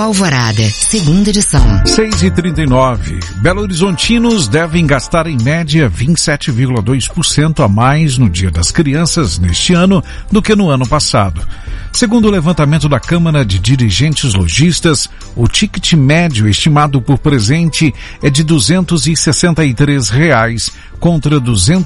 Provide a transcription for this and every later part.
Alvorada, segunda edição. 6h39. Belo Horizontinos devem gastar em média 27,2% a mais no Dia das Crianças neste ano do que no ano passado. Segundo o levantamento da Câmara de Dirigentes Lojistas, o ticket médio estimado por presente é de R$ 263 contra R$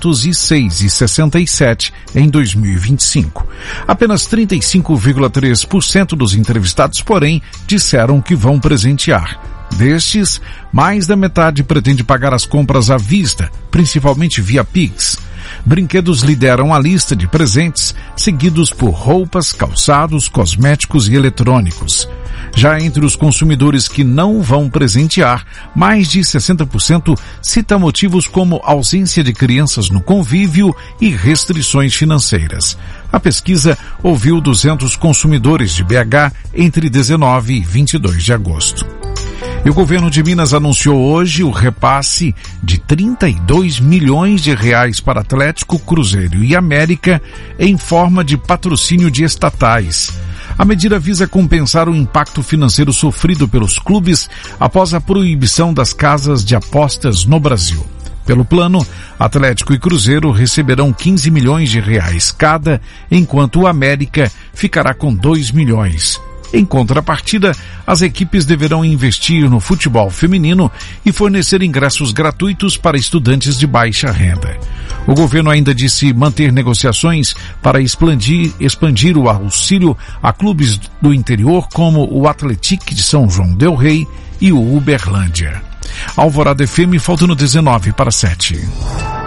206,67 em 2025. Apenas 35,3% dos entrevistados, porém, disseram que vão presentear. Destes, mais da metade pretende pagar as compras à vista, principalmente via Pix. Brinquedos lideram a lista de presentes, seguidos por roupas, calçados, cosméticos e eletrônicos. Já entre os consumidores que não vão presentear, mais de 60% cita motivos como ausência de crianças no convívio e restrições financeiras. A pesquisa ouviu 200 consumidores de BH entre 19 e 22 de agosto. E o governo de Minas anunciou hoje o repasse de 32 milhões de reais para Atlético, Cruzeiro e América em forma de patrocínio de estatais. A medida visa compensar o impacto financeiro sofrido pelos clubes após a proibição das casas de apostas no Brasil. Pelo plano, Atlético e Cruzeiro receberão 15 milhões de reais cada, enquanto o América ficará com 2 milhões. Em contrapartida, as equipes deverão investir no futebol feminino e fornecer ingressos gratuitos para estudantes de baixa renda. O governo ainda disse manter negociações para expandir o auxílio a clubes do interior como o Atlético de São João del Rei e o Uberlândia. Alvorada FM, faltando 19 para 7.